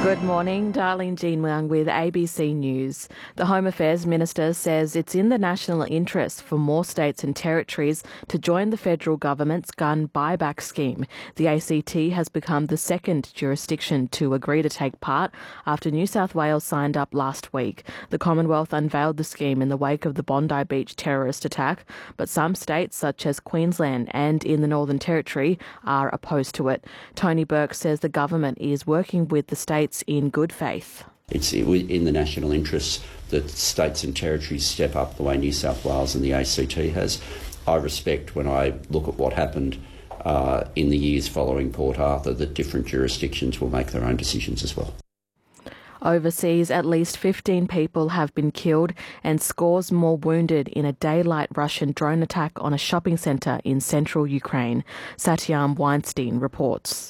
Good morning, Darlene Jean Leung with ABC News. The Home Affairs Minister says it's in the national interest for more states and territories to join the federal government's gun buyback scheme. The ACT has become the second jurisdiction to agree to take part after New South Wales signed up last week. The Commonwealth unveiled the scheme in the wake of the Bondi Beach terrorist attack, but some states, such as Queensland and in the Northern Territory, are opposed to it. Tony Burke says the government is working with the states in good faith. It's in the national interest that states and territories step up the way New South Wales and the ACT has. I respect, when I look at what happened in the years following Port Arthur, that different jurisdictions will make their own decisions as well. Overseas, at least 15 people have been killed and scores more wounded in a daylight Russian drone attack on a shopping centre in central Ukraine. Satyam Weinstein reports.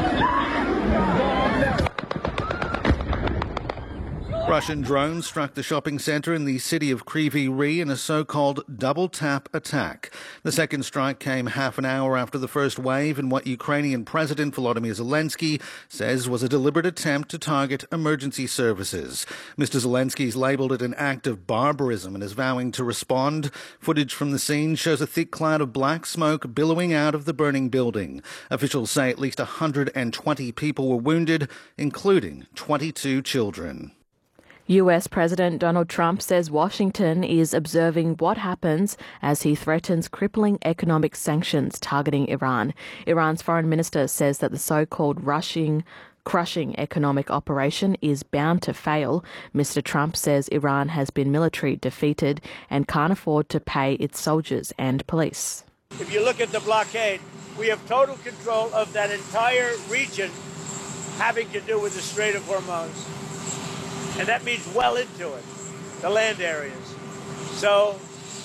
Russian drones struck the shopping centre in the city of Kryvyi Rih in a so-called double-tap attack. The second strike came half an hour after the first wave in what Ukrainian President Volodymyr Zelensky says was a deliberate attempt to target emergency services. Mr. Zelensky's labelled it an act of barbarism and is vowing to respond. Footage from the scene shows a thick cloud of black smoke billowing out of the burning building. Officials say at least 120 people were wounded, including 22 children. US President Donald Trump says Washington is observing what happens as he threatens crippling economic sanctions targeting Iran. Iran's foreign minister says that the so-called crushing economic operation is bound to fail. Mr. Trump says Iran has been militarily defeated and can't afford to pay its soldiers and police. If you look at the blockade, we have total control of that entire region having to do with the Strait of Hormuz. And that means well into it, the land areas. So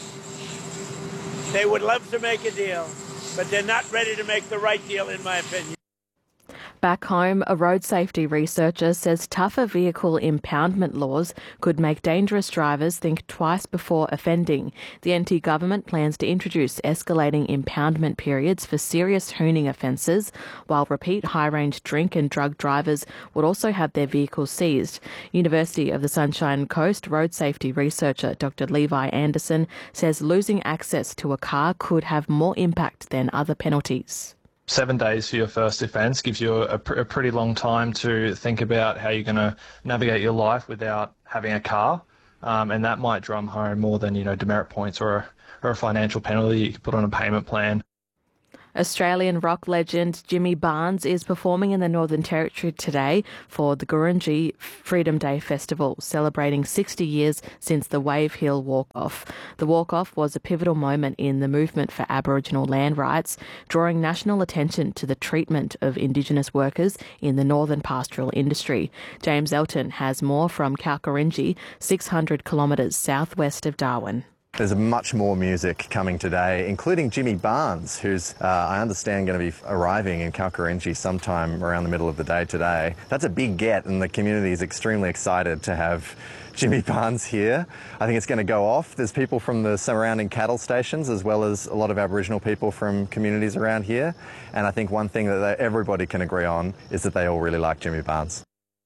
they would love to make a deal, but they're not ready to make the right deal, in my opinion. Back home, a road safety researcher says tougher vehicle impoundment laws could make dangerous drivers think twice before offending. The NT government plans to introduce escalating impoundment periods for serious hooning offences, while repeat high-range drink and drug drivers would also have their vehicles seized. University of the Sunshine Coast road safety researcher Dr. Levi Anderson says losing access to a car could have more impact than other penalties. 7 days for your first offence gives you a pretty long time to think about how you're going to navigate your life without having a car, and that might drum home more than demerit points or a financial penalty you can put on a payment plan. Australian rock legend Jimmy Barnes is performing in the Northern Territory today for the Gurindji Freedom Day Festival, celebrating 60 years since the Wave Hill Walk-Off. The walk-off was a pivotal moment in the movement for Aboriginal land rights, drawing national attention to the treatment of Indigenous workers in the northern pastoral industry. James Elton has more from Kalkarindji, 600 kilometres southwest of Darwin. There's much more music coming today, including Jimmy Barnes, who's, I understand, going to be arriving in Kalkarindji sometime around the middle of the day today. That's a big get, and the community is extremely excited to have Jimmy Barnes here. I think it's going to go off. There's people from the surrounding cattle stations, as well as a lot of Aboriginal people from communities around here. And I think one thing that everybody can agree on is that they all really like Jimmy Barnes.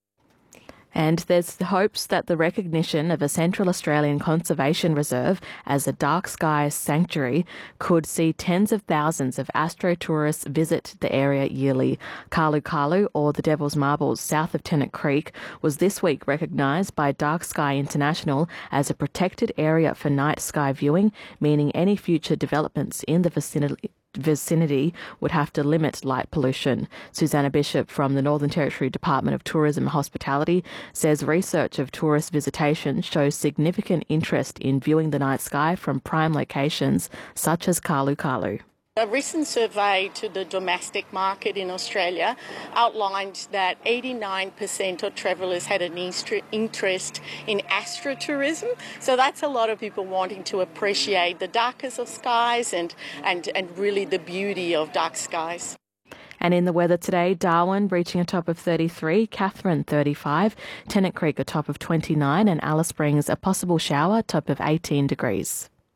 And there's hopes that the recognition of a Central Australian Conservation Reserve as a dark sky sanctuary could see tens of thousands of astrotourists visit the area yearly. Kalu Kalu, or the Devil's Marbles south of Tennant Creek, was this week recognised by Dark Sky International as a protected area for night sky viewing, meaning any future developments in the vicinity would have to limit light pollution. Susanna Bishop from the Northern Territory Department of Tourism and Hospitality says research of tourist visitation shows significant interest in viewing the night sky from prime locations such as Kalu Kalu. A recent survey to the domestic market in Australia outlined that 89% of travellers had an interest in astrotourism. So that's a lot of people wanting to appreciate the darkest of skies and really the beauty of dark skies. And in the weather today, Darwin reaching a top of 33, Katherine 35, Tennant Creek a top of 29 and Alice Springs a possible shower, top of 18 degrees.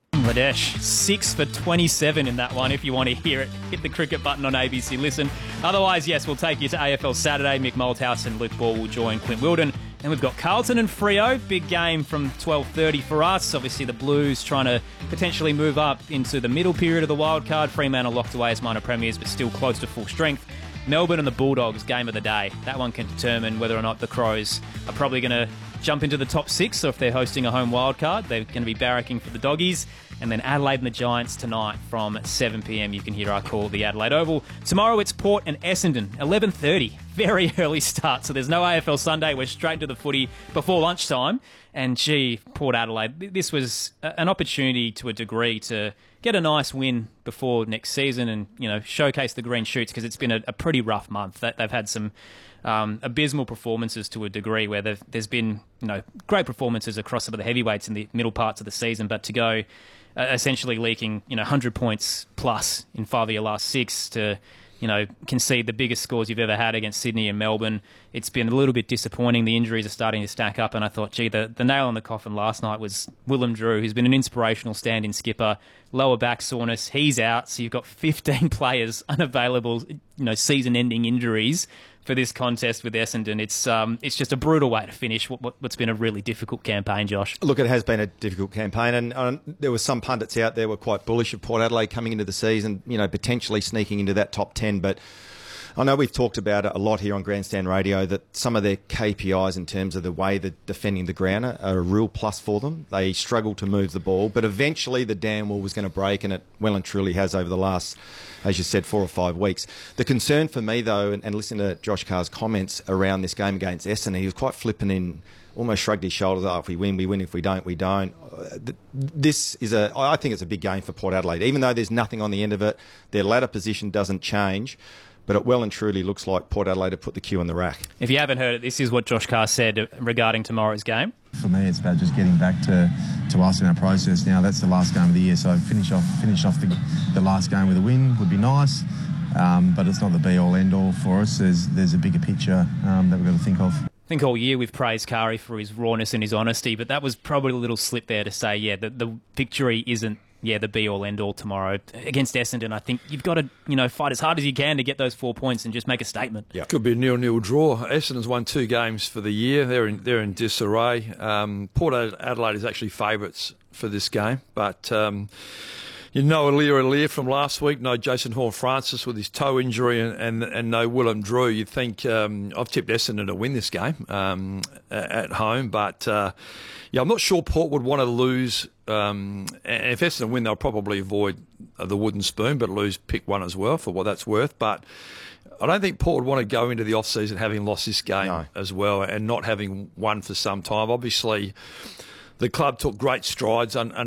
Bangladesh 6 for 27 in that one. If you want to hear it, hit the cricket button on ABC Listen. Otherwise, yes, we'll take you to AFL Saturday. Mick Malthouse and Luke Ball will join Clint Wilden. And we've got Carlton and Freo. Big game from 12:30 for us. Obviously, the Blues trying to potentially move up into the middle period of the wild card. Fremantle locked away as minor premiers, but still close to full strength. Melbourne and the Bulldogs, game of the day. That one can determine whether or not the Crows are probably going to jump into the top 6, or if they're hosting a home wild card, they're going to be barracking for the Doggies. And then Adelaide and the Giants tonight from 7 p.m. You can hear our call at the Adelaide Oval. Tomorrow it's Port and Essendon, 11:30. Very early start, so there's no AFL Sunday. We're straight to the footy before lunchtime. And gee, Port Adelaide, this was an opportunity to a degree to get a nice win before next season and, you know, showcase the green shoots, because it's been a pretty rough month. They've had some abysmal performances to a degree where there's been, you know, great performances across some of the heavyweights in the middle parts of the season, but to go essentially leaking, you know, 100 points plus in 5 of your last 6 to, you know, concede the biggest scores you've ever had against Sydney and Melbourne. It's been a little bit disappointing. The injuries are starting to stack up, and I thought, gee, the nail in the coffin last night was Willem Drew, who's been an inspirational stand-in skipper. Lower back soreness, he's out, so you've got 15 players unavailable, you know, season-ending injuries for this contest with Essendon. It's just a brutal way to finish what's been a really difficult campaign, Josh. Look, it has been a difficult campaign, and there were some pundits out there were quite bullish of Port Adelaide coming into the season, you know, potentially sneaking into that top 10, but I know we've talked about it a lot here on Grandstand Radio that some of their KPIs in terms of the way they're defending the ground are a real plus for them. They struggle to move the ball, but eventually the dam wall was going to break, and it well and truly has over the last, as you said, 4 or 5 weeks. The concern for me, though, and listening to Josh Carr's comments around this game against Essendon, he was quite flippant in, almost shrugged his shoulders. Oh, if we win, we win. If we don't, we don't. I think it's a big game for Port Adelaide. Even though there's nothing on the end of it, their ladder position doesn't change. But it well and truly looks like Port Adelaide have put the cue in the rack. If you haven't heard it, this is what Josh Carr said regarding tomorrow's game. For me, it's about just getting back to us in our process. Now, that's the last game of the year, so finish off the last game with a win would be nice. But it's not the be-all, end-all for us. There's a bigger picture that we've got to think of. I think all year we've praised Kari for his rawness and his honesty, but that was probably a little slip there to say, yeah, the victory isn't the be-all, end-all tomorrow against Essendon. I think you've got to, you know, fight as hard as you can to get those 4 points and just make a statement. Yeah. Could be a 0-0 draw. Essendon's won 2 games for the year. They're in disarray. Port Adelaide is actually favourites for this game, but you know, Aliir from last week, no Jason Horne-Francis with his toe injury, and no Willem Drew. You'd think I've tipped Essendon to win this game at home, but I'm not sure Port would want to lose. And if Essendon win, they'll probably avoid the wooden spoon, but lose pick one as well for what that's worth. But I don't think Port would want to go into the off-season having lost this game as well and not having won for some time. Obviously, the club took great strides under